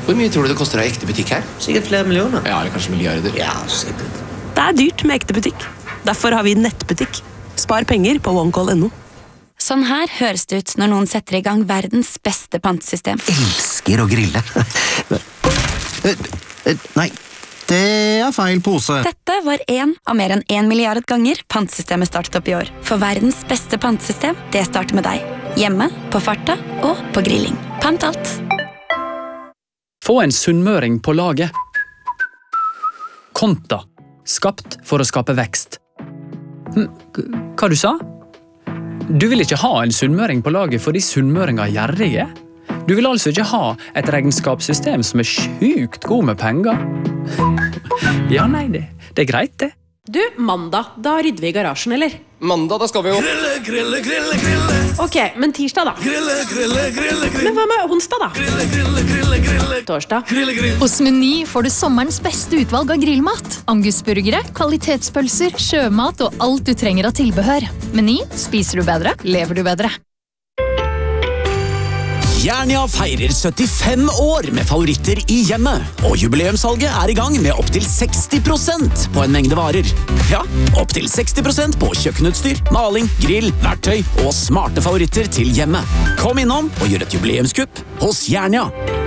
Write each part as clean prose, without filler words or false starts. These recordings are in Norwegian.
Hvor mye tror du det koster å ha ekte butikk her? Sikkert flere millioner. Ja, eller kanskje milliarder. Ja, sikkert. Det dyrt med ekte butikk. Derfor har vi nettbutikk. Spar penger på OneCall.no. Sånn her høres det ut når noen setter i gang verdens beste pantesystem. Elsker å grille. Nei, det feil pose. Dette var en av mer enn 1 milliard ganger pantesystemet startet opp i år. For verdens beste pantesystem, det starter med deg. Hjemme, på farta og på grilling. Pant alt. Få en sunnmøring på laget. Konta. Skapt for å skape vekst. Hva du sa? Du vil ikke ha en sunnmøring på laget fordi sunnmøringer er gjerrige? Du vil altså ikke ha et regnskapssystem som er sjukt god med penger? Ja, nei, det er greit, det. Du, mandag, da rydder vi i garasjen, eller? Mandag, da skal vi jo... Grille. Ok, men tirsdag da? Grille. Men hva med onsdag da? Torsdag? Hos Meny får du sommerens beste utvalg av grillmat. Angusburgere, kvalitetspølser, sjømat og alt du trenger av tilbehør. Meny, spiser du bedre, lever du bedre. Jernia feirer 75 år med favoritter i hjemmet, og jubileumssalget er i gang med opp til 60% på en mengde varer. Ja, opp til 60% på kjøkkenutstyr, maling, grill, verktøy og smarte favoritter til hjemmet. Kom innom og gjør et jubileumskupp hos Jernia.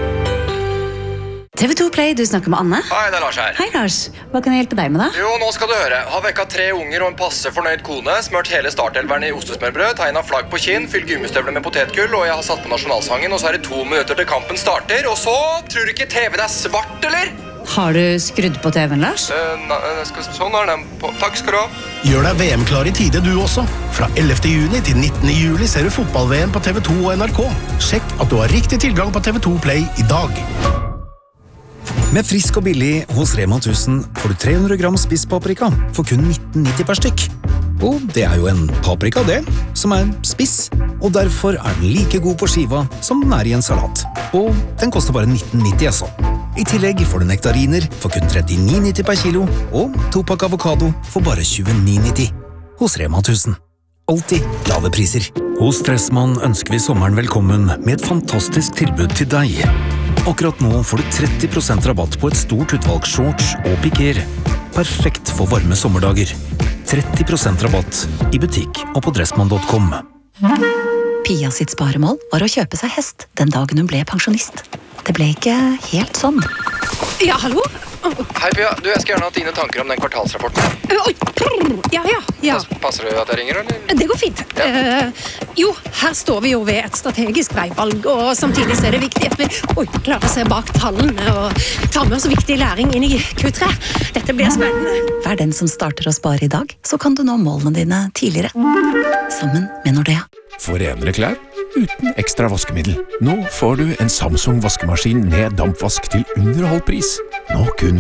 TV2 Play, du snakker med Anne. Hei, det er Lars her. Hei Lars, hva kan jeg hjelpe deg med da? Jo, nå skal du høre. Har vekket 3 unger og en passe fornøyd kone, smørt hele startelveren i ostesmørbrød, tegnet flagg på kinn, fylt gummistøvler med potetgull, og jeg har satt på nasjonalsangen, og så er det 2 minutter til kampen starter, og så tror du ikke TV'en er svart, eller? Har du skrudd på TV'en, Lars? Sånn er den på. Takk skal du ha. Gjør deg VM-klar i tide du også. Fra 11. juni til 19. juli ser du fotball-VM på TV2 og NRK. Sjekk at du har riktig tilgang på TV2 Play i dag. Med frisk og billig hos Rema 1000 får du 300 gram spisspaprika for kun 19,90 per stykk. Og det er jo en paprika det, som er spiss, og derfor er den like god på skiva som den er i en salat. Og den koster bare 19,90 altså. I tillegg får du nektariner for kun 39,90 per kilo, og 2-pakk avokado for bare 29,90. Hos Rema 1000. Alltid lave priser. Hos Dressmann ønsker vi sommeren velkommen med et fantastisk tilbud til deg. Akkurat nå får du 30% rabatt på et stort utvalg shorts og piker. Perfekt for varme sommerdager. 30% rabatt i butikk og på dressmann.com. Pia sitt sparemål var å kjøpe seg hest den dagen hun ble pensjonist. Det ble ikke helt sånn. Ja, hallo? Hei, Pia. Du, jeg skal gjerne ha dine tanker om den kvartalsrapporten. Ja. Passer det at jeg ringer, eller? Det går fint. Jo, her står vi jo ved et strategisk veivalg, og samtidig er det viktig at vi klarer å se bak tallene og ta med oss viktig læring inn i Q3. Dette blir spennende. Vær den som starter å spare i dag, så kan du nå målene dine tidligere. Sammen med Nordea. For renere klær uten ekstra vaskemiddel. Nå får du en Samsung vaskemaskin med dampvask til under halv pris. Nå kun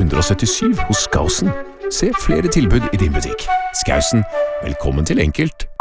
4.777 hos Skausen. Se flere tilbud i din butikk. Skausen, velkommen til enkelt.